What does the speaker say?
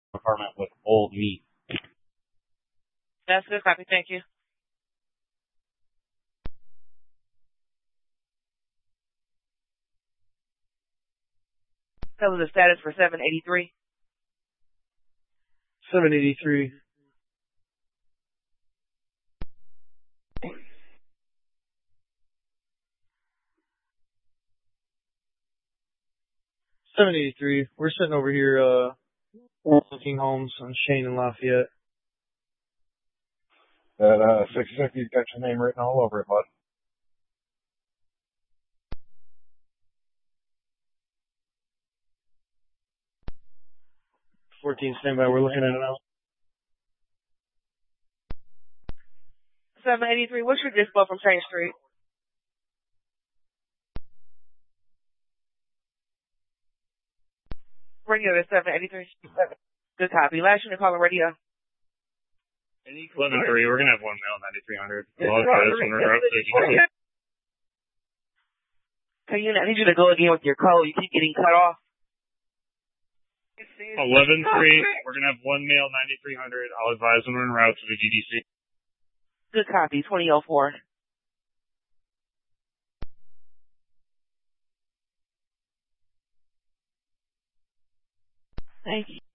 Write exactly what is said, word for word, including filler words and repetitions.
apartment with old meat. That's good copy. Thank you. Tell us the status for seven eighty-three. seven eighty-three. seven eighty-three. We're sitting over here, uh, looking homes on Shane and Lafayette. That, uh, six fifty's got your name written all over it, bud. fourteen standby. We're looking at it now. seven eighty-three. What's your dispo from Chain Street? Radio is seven eighty-three. Good copy. Last unit calling radio. eleven three. We're going to have one mail, ninety-three hundred. Well, this one we're up to. Hey, you know, I need you to go again with your code. You keep getting cut off. eleven three. We're going to have one mail, ninety-three hundred. I'll advise when we're en route to the G D C. Good copy. twenty oh four. Thank you.